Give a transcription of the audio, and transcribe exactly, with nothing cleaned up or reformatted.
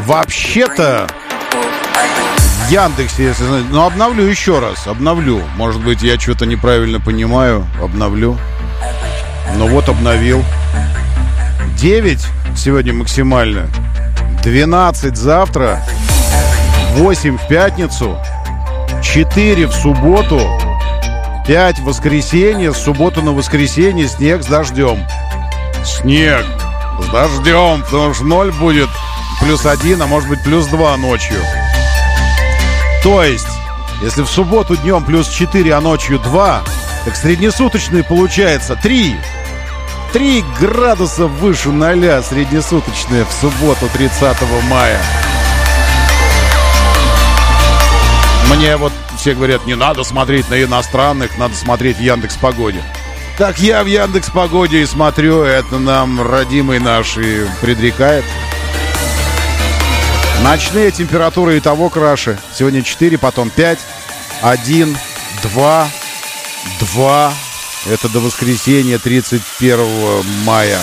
Вообще-то в Яндексе, если знаете, ну обновлю еще раз, обновлю. Может быть, я что-то неправильно понимаю, обновлю. Ну вот, обновил. девять сегодня максимально, двенадцать завтра, восемь в пятницу, четыре в субботу, пять в воскресенье, с субботы на воскресенье снег с дождем. Снег с дождем, потому что ноль будет, плюс один, а может быть плюс два ночью. То есть, если в субботу днем плюс четыре, а ночью два, так среднесуточный получается три. три градуса выше ноля среднесуточная в субботу тридцатого мая. Мне вот все говорят, не надо смотреть на иностранных, надо смотреть в Яндекс.Погоде. Так я в Яндекс.Погоде и смотрю, это нам родимый наш и предрекает. Ночные температуры и того краше. Сегодня четыре, потом пять, один, два, два. Это до воскресенья тридцать первого мая.